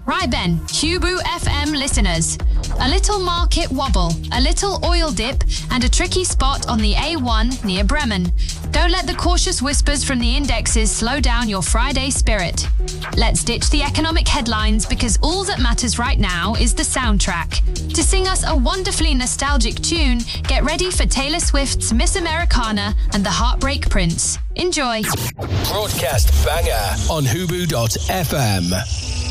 Right then, Hubu FM listeners. A little market wobble, a little oil dip, and a tricky spot on the A1 near Bremen. Don't let the cautious whispers from the indexes slow down your Friday spirit. Let's ditch the economic headlines because all that matters right now is the soundtrack. To sing us a wonderfully nostalgic tune, get ready for Taylor Swift's Miss Americana and the Heartbreak Prince. Enjoy. Broadcast banger on Hubu.fm.